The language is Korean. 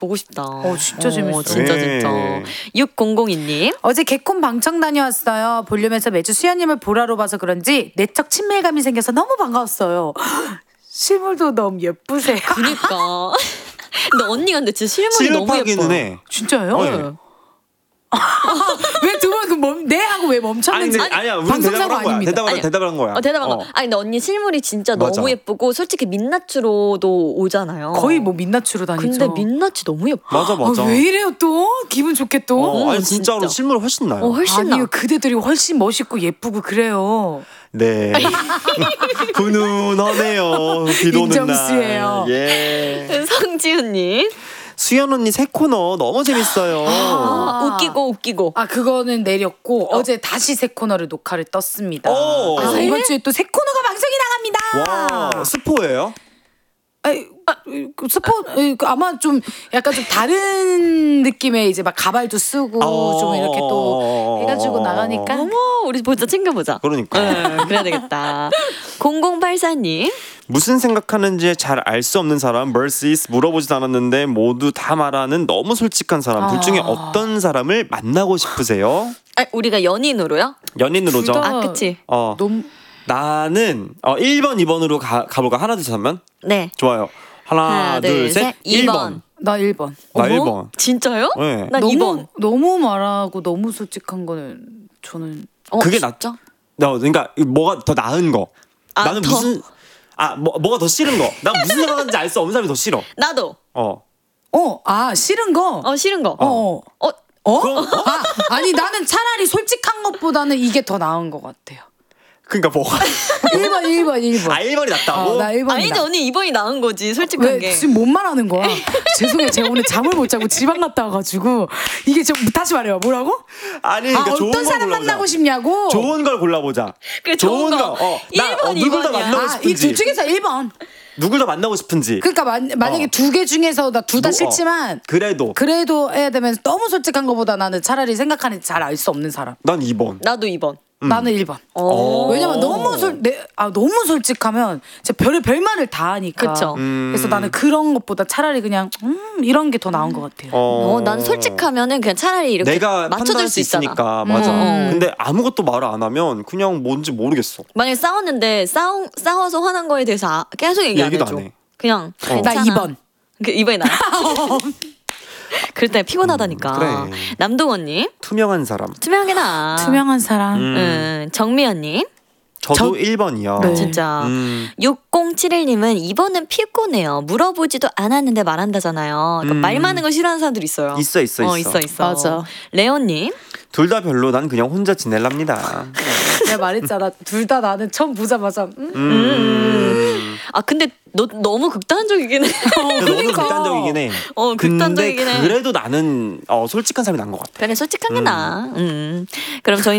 보고 싶다. 진짜 재밌어. 진짜 진짜. 6002님. 어제 개콘 방청 다녀왔어요. 볼륨에서 매주 수연님을 보라로 봐서 그런지 내적 친밀감이 생겨서 너무 반가웠어요. 실물도 너무 예쁘세요. 그니까. 근데 언니가 근데 진짜 실물이 너무 예뻐. 해. 진짜요? 네. 왜 두 번 네 하고 왜 멈췄는지. 아니야. 우린 방송사고 아닙니다. 대답을 한 거야. 대답한 거. 아니 근데 언니 실물이 진짜 맞아. 너무 예쁘고 솔직히 민낯으로도 오잖아요. 거의 뭐 민낯으로 다니죠. 근데 민낯이 너무 예뻐. 맞아. 왜 이래요 또? 기분 좋게 또? 아니 진짜로 진짜. 실물 훨씬 나요. 훨씬 나. 아니요, 그대들이 훨씬 멋있고 예쁘고 그래요. 네. 훈훈하네요. 비도 오는 날. 인정수예요. 예. 성지훈님. 수연 언니 새 코너 너무 재밌어요. 웃기고. 그거는 내렸고 어제 다시 새 코너를 녹화를 떴습니다. 오. 그래서 이번 주에 또 새 코너가 방송이 나갑니다. 와, 스포예요? 스포 아마 좀 약간 좀 다른 느낌의 이제 막 가발도 쓰고 좀 이렇게 또 해가지고 나가니까. 어머, 우리 보자 챙겨보자. 그러니까. 그래야 되겠다. 0084님. 무슨 생각하는지 잘 알 수 없는 사람 vs 물어보지도 않았는데 모두 다 말하는 너무 솔직한 사람. 둘 중에 어떤 사람을 만나고 싶으세요? 우리가 연인으로요? 연인으로죠. 둘 다- 그치. 너무 나는 1번, 2번으로 가볼까? 하나, 둘, 셋 하면? 네. 좋아요. 하나, 둘, 셋. 2번. 나 1번. 나 어머? 1번. 진짜요? 네. 난 2번. 너무 말하고 너무 솔직한 거는 저는 그게 진짜? 낫죠? 그러니까 뭐가 더 나은 거. 나는 더. 무슨 뭐가 더 싫은 거. 난 무슨 생각하는지 알 수 없는 사람이 더 싫어. 나도. 싫은 거. 싫은 거. 아니 나는 차라리 솔직한 것보다는 이게 더 나은 것 같아요. 그러니까 뭐가 1번. 1번이 낫다고? 나 1번이다. 아니지 언니 2번이 나은 거지 솔직한 왜 게. 지금 뭔 말하는 거야? 죄송해요. 제가 오늘 잠을 못 자고 지방 갔다 와가지고 이게 좀 다시 말해요. 뭐라고? 아니 그러니까 좋은 어떤 걸 사람 골라보자. 만나고 싶냐고? 좋은 걸 골라보자. 그래, 좋은 거. 나 1번, 누굴 더 2번이야. 만나고 이 싶은지. 둘 중에서 1번. 누굴 더 만나고 싶은지. 그러니까 만약에 두 개 중에서 나 둘 다 싫지만 그래도 해야 되면 너무 솔직한 것보다 나는 차라리 생각하는지 잘 알 수 없는 사람. 난 2번. 나도 2번. 나는 1번. 왜냐면 너무 너무 솔직하면 진짜 별 말을 다 하니까. 그쵸. 그래서 나는 그런 것보다 차라리 그냥 이런 게 더 나은 것 같아요. 난 솔직하면은 그냥 차라리 이렇게 내가 맞춰줄 판단할 수 수 있잖아. 있으니까 맞아. 근데 아무것도 말을 안 하면 그냥 뭔지 모르겠어. 만약에 싸웠는데 싸워서 화난 거에 대해서 계속 얘기 안 얘기도 해줘. 안 해. 그냥 나 2번. 2번이 나야. 그럴 때 피곤하다니까. 그래. 남동원님. 투명한 사람. 투명하게 나. 투명한 사람. 정미연님. 저도 1번이요. 네. 진짜 6071님은 2번은 피곤해요. 물어보지도 않았는데 말한다잖아요. 그러니까 말 많은 거 싫어하는 사람들 있어요. 있어. 있어. 맞아. 레온님. 둘 다 별로. 난 그냥 혼자 지낼랍니다. 내가 말했잖아. 둘 다 나는 처음 보자마자 근데 너 너무 극단적이긴 해. 너무 극단적이긴 해. 극단적이긴 해. 근데 그래도 나는 솔직한 사람이 나은 것 같아. 그래 솔직한 게 나아. 그럼 저희는